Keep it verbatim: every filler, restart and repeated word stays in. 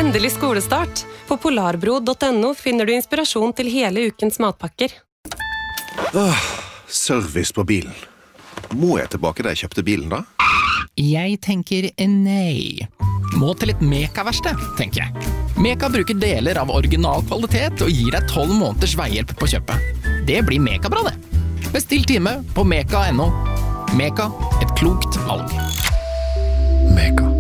Endelig skolestart. På polarbro punktum no finner du inspirasjon til hele ukens matpakker. Åh, service på bilen. Må jeg tilbake da jeg kjøpte bilen da? Jeg tenker nei. Må til et Meka-verksted, tenker jeg. Meka bruker deler av original kvalitet og gir deg tolv måneders veihjelp på kjøpet. Det blir Meka-bra det. Bestill time på meka punktum no. Meka, et klokt valg. Meka.